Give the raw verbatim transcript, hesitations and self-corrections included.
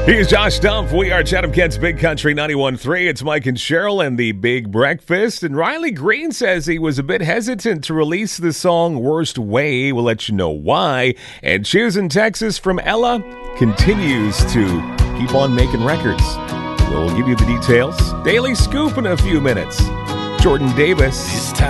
Here's Josh Dumpf. We are Chatham Kent's Big Country ninety-one point three. It's Mike and Cheryl and the Big Breakfast. And Riley Green says he was a bit hesitant to release the song Worst Way. We'll let you know why. And Cheers in Texas from Ella continues to keep on making records. We'll give you the details. Daily Scoop in a few minutes. Jordan Davis.